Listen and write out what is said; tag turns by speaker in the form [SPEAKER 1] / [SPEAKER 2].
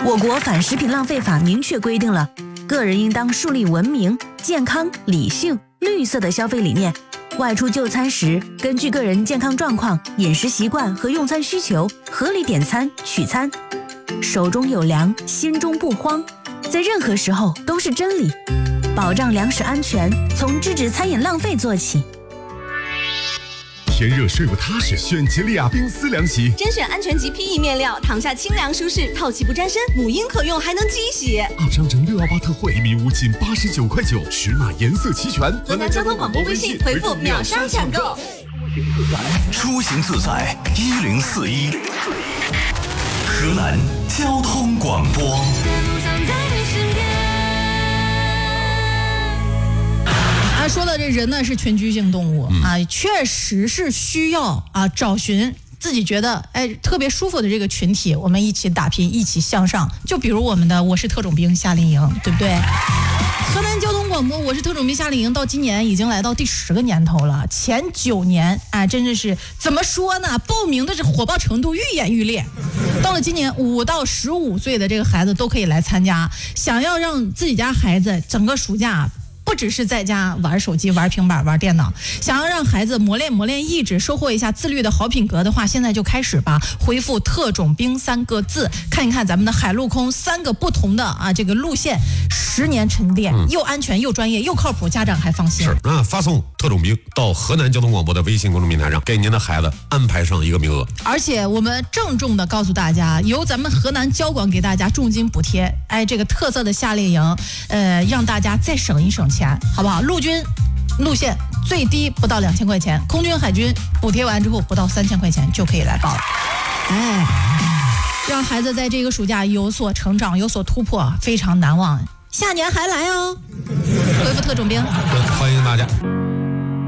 [SPEAKER 1] 我国反食品浪费法明确规定了，个人应当树立文明、健康、理性、绿色的消费理念。外出就餐时，根据个人健康状况、饮食习惯和用餐需求，合理点餐取餐。手中有粮，心中不慌，在任何时候都是真理。保障粮食安全，从制止餐饮浪费做起。
[SPEAKER 2] 天热睡不踏实，选吉利亚冰丝凉席，
[SPEAKER 3] 甄选安全级 PE 面料，躺下清凉舒适，透气不沾身，母婴可用，还能机洗。
[SPEAKER 2] 2商城618特惠，1米5仅89块9，尺码颜色齐全。
[SPEAKER 3] 河南交通广播微信回复秒杀抢购。
[SPEAKER 4] 出行自在1041，河南交通广播。
[SPEAKER 5] 说到这人呢是群居性动物啊，确实是需要找寻自己觉得特别舒服的这个群体，我们一起打拼，一起向上。就比如我们的我是特种兵夏令营，对不对？河南交通广播我是特种兵夏令营到今年已经来到第10个年头了。前9年真的是怎么说呢，报名的这火爆程度愈演愈烈。到了今年5到15岁的这个孩子都可以来参加。想要让自己家孩子整个暑假不只是在家玩手机、玩平板、玩电脑，想要让孩子磨练意志，收获一下自律的好品格的话，现在就开始吧。回复特种兵3个字，看一看咱们的海陆空3个不同的这个路线，10年沉淀，又安全又专业又靠谱，家长还放心。
[SPEAKER 6] 是发送特种兵到河南交通广播的微信公众平台上，给您的孩子安排上一个名额。
[SPEAKER 5] 而且我们郑重的告诉大家，由咱们河南交广给大家重金补贴，这个特色的夏令营，让大家再省一省钱。好不好？陆军路线最低不到2000块钱，空军海军补贴完之后不到3000块钱就可以来报了。让孩子在这个暑假有所成长，有所突破，非常难忘。下年还来哦！回复特种兵，
[SPEAKER 6] 欢迎大家。